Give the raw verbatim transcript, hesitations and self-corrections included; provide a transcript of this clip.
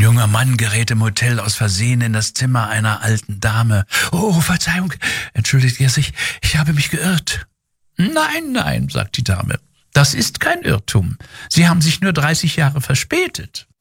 junger Mann gerät im Hotel aus Versehen in das Zimmer einer alten Dame. »Oh, Verzeihung«, entschuldigt er sich, »ich habe mich geirrt.« »Nein, nein«, sagt die Dame, »das ist kein Irrtum. Sie haben sich nur dreißig Jahre verspätet.«